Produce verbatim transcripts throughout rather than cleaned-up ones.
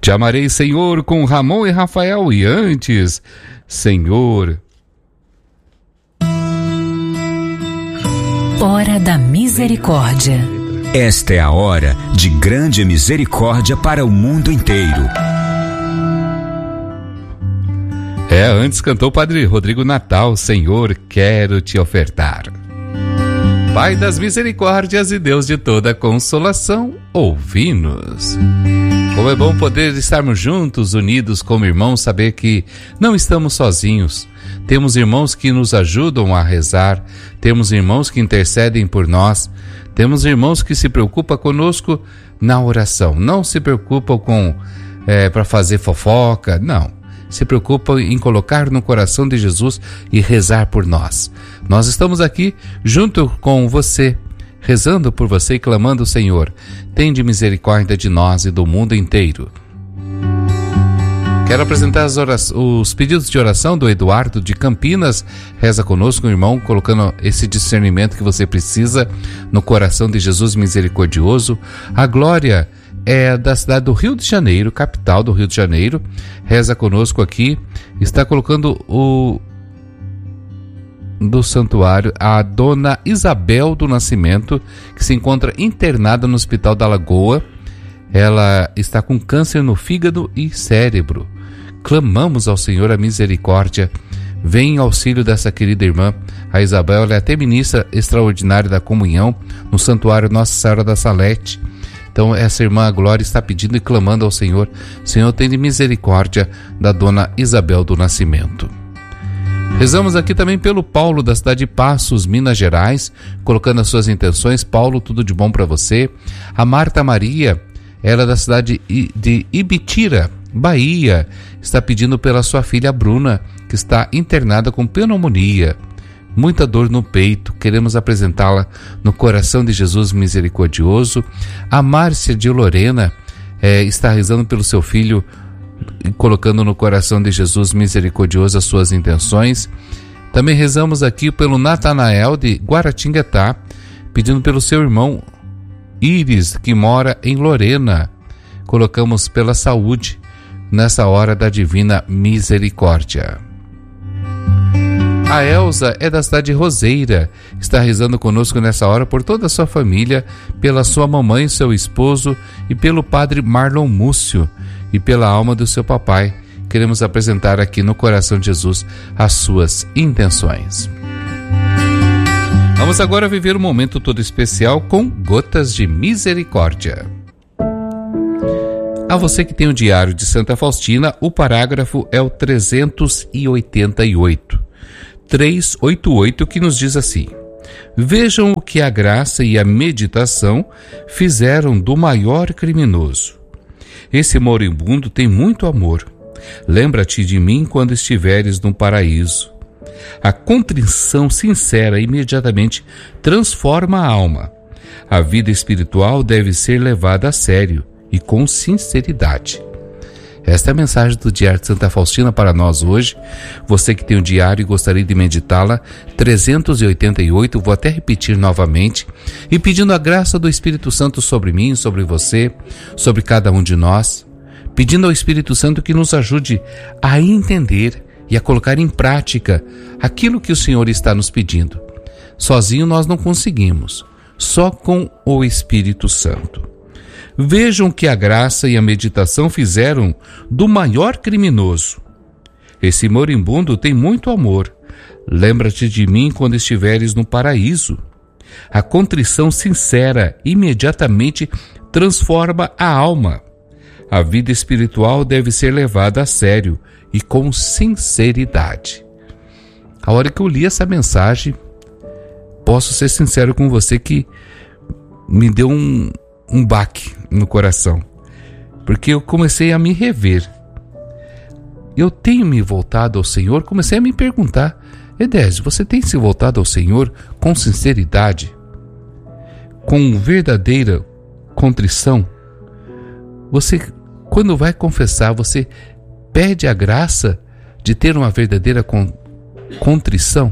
Te amarei, Senhor, com Ramon e Rafael. E antes, Senhor. Hora da Misericórdia. Esta é a hora de grande misericórdia para o mundo inteiro. É, antes cantou o Padre Rodrigo Natal, Senhor, quero te ofertar. Pai das misericórdias e Deus de toda consolação, ouvi-nos. Como é bom poder estarmos juntos, unidos como irmãos, saber que não estamos sozinhos. Temos irmãos que nos ajudam a rezar, temos irmãos que intercedem por nós, temos irmãos que se preocupam conosco na oração. Não se preocupam com é, para fazer fofoca, não. Se preocupam em colocar no coração de Jesus e rezar por nós. Nós estamos aqui junto com você, rezando por você e clamando, Senhor, tende misericórdia de nós e do mundo inteiro. Quero apresentar as orações, os pedidos de oração do Eduardo de Campinas. Reza conosco, irmão, colocando esse discernimento que você precisa no coração de Jesus misericordioso. A Glória é da cidade do Rio de Janeiro, capital do Rio de Janeiro. Reza conosco aqui. Está colocando o do santuário a Dona Isabel do Nascimento, que se encontra internada no Hospital da Lagoa. Ela está com câncer no fígado e cérebro. Clamamos ao Senhor a misericórdia. Vem em auxílio dessa querida irmã. A Isabel ela é até ministra extraordinária da comunhão no santuário Nossa Senhora da Salete. Então essa irmã Glória está pedindo e clamando ao Senhor. Senhor, tenha misericórdia da Dona Isabel do Nascimento. Rezamos aqui também pelo Paulo da cidade de Passos, Minas Gerais, colocando as suas intenções. Paulo, tudo de bom para você. A Marta Maria, ela é da cidade de Ibitira, Bahia, está pedindo pela sua filha Bruna, que está internada com pneumonia, muita dor no peito. Queremos apresentá-la no coração de Jesus misericordioso. A Márcia de Lorena é, está rezando pelo seu filho, colocando no coração de Jesus misericordioso as suas intenções. Também rezamos aqui pelo Natanael de Guaratinguetá, pedindo pelo seu irmão Iris, que mora em Lorena. Colocamos pela saúde nessa hora da divina misericórdia. A Elza é da cidade de Roseira, está rezando conosco nessa hora por toda a sua família, pela sua mamãe, seu esposo e pelo padre Marlon Múcio e pela alma do seu papai. Queremos apresentar aqui no coração de Jesus as suas intenções. Vamos agora viver um momento todo especial com Gotas de Misericórdia. A você que tem o Diário de Santa Faustina, o parágrafo é o trezentos e oitenta e oito. trezentos e oitenta e oito, que nos diz assim: vejam o que a graça e a meditação fizeram do maior criminoso. Esse moribundo tem muito amor. Lembra-te de mim quando estiveres no paraíso. A contrição sincera imediatamente transforma a alma. A vida espiritual deve ser levada a sério e com sinceridade. Esta é a mensagem do Diário de Santa Faustina para nós hoje. Você que tem o diário e gostaria de meditá-la, trezentos e oitenta e oito, vou até repetir novamente, e pedindo a graça do Espírito Santo sobre mim, sobre você, sobre cada um de nós, pedindo ao Espírito Santo que nos ajude a entender e a colocar em prática aquilo que o Senhor está nos pedindo. Sozinho nós não conseguimos, só com o Espírito Santo. Vejam que a graça e a meditação fizeram do maior criminoso. Esse moribundo tem muito amor. Lembra-te de mim quando estiveres no paraíso. A contrição sincera imediatamente transforma a alma. A vida espiritual deve ser levada a sério e com sinceridade. A hora que eu li essa mensagem, posso ser sincero com você que me deu um, um baque no coração, porque eu comecei a me rever. Eu tenho me voltado ao Senhor, comecei a me perguntar: Edésio, você tem se voltado ao Senhor com sinceridade, com verdadeira contrição? Você, quando vai confessar, você pede a graça de ter uma verdadeira con- contrição?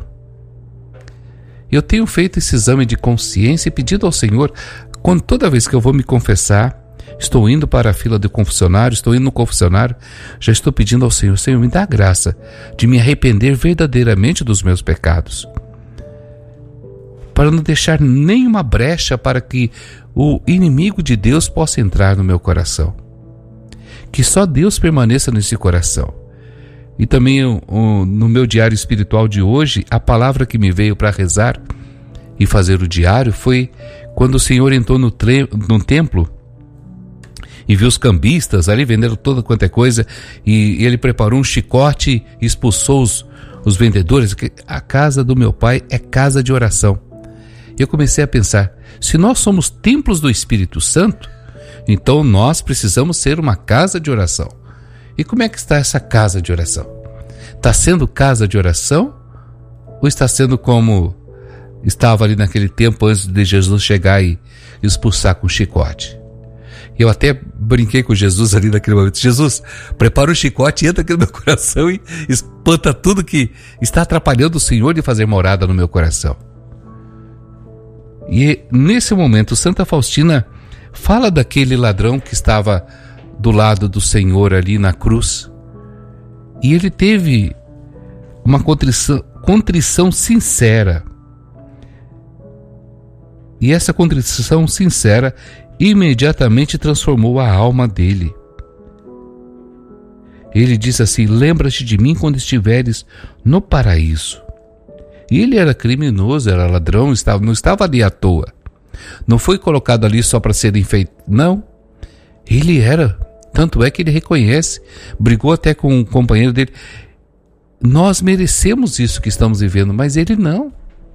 Eu tenho feito esse exame de consciência e pedido ao Senhor, quando toda vez que eu vou me confessar, Estou indo para a fila do confessionário, estou indo no confessionário, já estou pedindo ao Senhor, Senhor, me dá a graça de me arrepender verdadeiramente dos meus pecados, para não deixar nenhuma brecha para que o inimigo de Deus possa entrar no meu coração. Que só Deus permaneça nesse coração. E também no meu diário espiritual de hoje, a palavra que me veio para rezar e fazer o diário foi quando o Senhor entrou no, tre- no templo e viu os cambistas ali vendendo toda quanto é coisa, e ele preparou um chicote e expulsou os, os vendedores. A casa do meu pai é casa de oração. Eu comecei a pensar, se nós somos templos do Espírito Santo, então nós precisamos ser uma casa de oração. E como é que está essa casa de oração? Está sendo casa de oração? Ou está sendo como estava ali naquele tempo antes de Jesus chegar e expulsar com chicote? Eu até brinquei com Jesus ali naquele momento. Jesus, prepara o chicote, entra aqui no meu coração e espanta tudo que está atrapalhando o Senhor de fazer morada no meu coração. E nesse momento, Santa Faustina fala daquele ladrão que estava do lado do Senhor ali na cruz. E ele teve uma contrição, contrição sincera. E essa contrição sincera imediatamente transformou a alma dele. Ele diz assim: lembra-te de mim quando estiveres no paraíso. E ele era criminoso, era ladrão, estava, não estava ali à toa. Não foi colocado ali só para ser enfeitado. Não. Ele era. Tanto é que ele reconhece. Brigou até com um companheiro dele. Nós merecemos isso que estamos vivendo, mas ele não.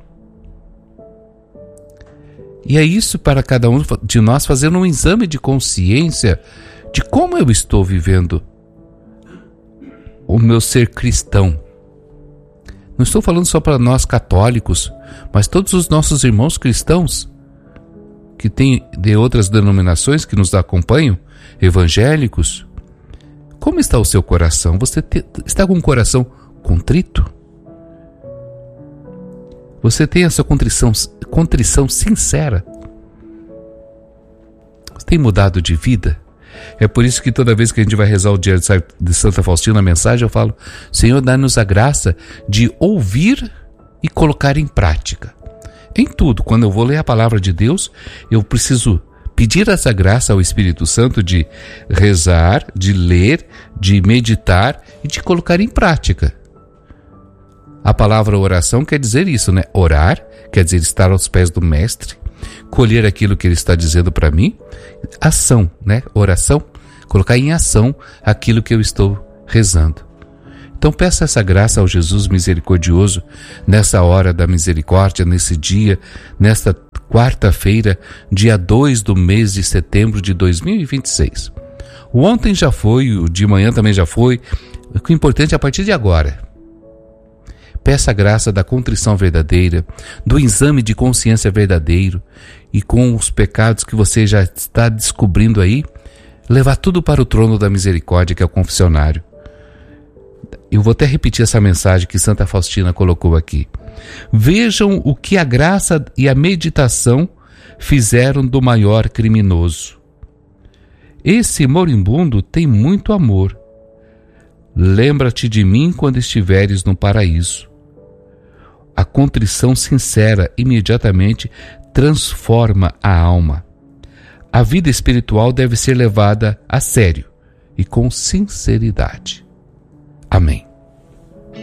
E é isso para cada um de nós fazendo um exame de consciência de como eu estou vivendo o meu ser cristão. Não estou falando só para nós católicos, mas todos os nossos irmãos cristãos que têm de outras denominações que nos acompanham, evangélicos. Como está o seu coração? Você te, está com o coração contrito? Você tem essa contrição, contrição sincera? Você tem mudado de vida? É por isso que toda vez que a gente vai rezar o dia de Santa Faustina, a mensagem, eu falo: Senhor, dá-nos a graça de ouvir e colocar em prática. Em tudo, quando eu vou ler a palavra de Deus, eu preciso pedir essa graça ao Espírito Santo de rezar, de ler, de meditar e de colocar em prática. A palavra oração quer dizer isso, né? Orar quer dizer estar aos pés do Mestre, colher aquilo que ele está dizendo para mim. Ação, né? Oração, colocar em ação aquilo que eu estou rezando. Então peça essa graça ao Jesus misericordioso nessa hora da misericórdia, nesse dia, nesta quarta-feira, dia dois do mês de setembro de dois mil e vinte e seis. O ontem já foi, o de manhã também já foi. O importante é a partir de agora. Peça a graça da contrição verdadeira, do exame de consciência verdadeiro, e com os pecados que você já está descobrindo aí, levar tudo para o trono da misericórdia, que é o confessionário. Eu vou até repetir essa mensagem que Santa Faustina colocou aqui. Vejam o que a graça e a meditação fizeram do maior criminoso. Esse moribundo tem muito amor. Lembra-te de mim quando estiveres no paraíso. A contrição sincera imediatamente transforma a alma. A vida espiritual deve ser levada a sério e com sinceridade. Amém.